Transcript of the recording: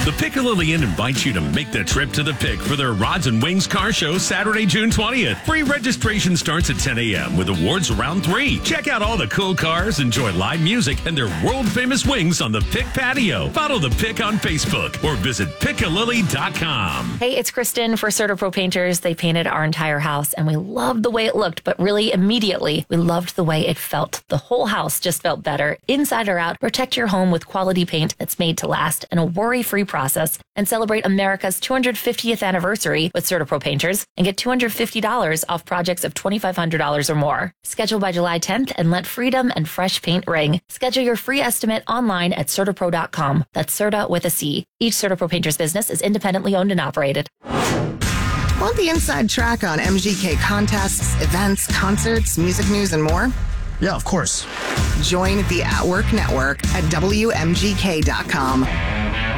The Piccalilli Inn invites you to make the trip to the Pic for their Rods and Wings car show Saturday, June 20th. Free registration starts at 10 a.m. with awards around 3. Check out all the cool cars, enjoy live music, and their world-famous wings on the Pic patio. Follow the Pic on Facebook or visit Piccalilli.com. Hey, it's Kristen for CertaPro Painters. They painted our entire house, and we loved the way it looked, but really immediately, we loved the way it felt. The whole house just felt better. Inside or out, protect your home with quality paint that's made to last and a worry-free process, and celebrate America's 250th anniversary with CertaPro Painters and get $250 off projects of $2,500 or more. Schedule by July 10th and let freedom and fresh paint ring. Schedule your free estimate online at CertaPro.com. That's Certa with a C. Each CertaPro Painters business is independently owned and operated. Want the inside track on MGK contests, events, concerts, music news, and more? Yeah, of course. Join the At Work Network at WMGK.com.